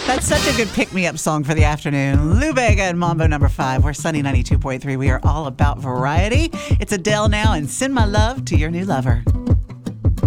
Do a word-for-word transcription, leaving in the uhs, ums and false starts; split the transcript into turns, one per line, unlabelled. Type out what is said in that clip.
That's such a good pick-me-up song for the afternoon. Lou Bega and Mambo number five. We're Sunny ninety-two point three. We are all about variety. It's Adele now, and send my love to your new lover.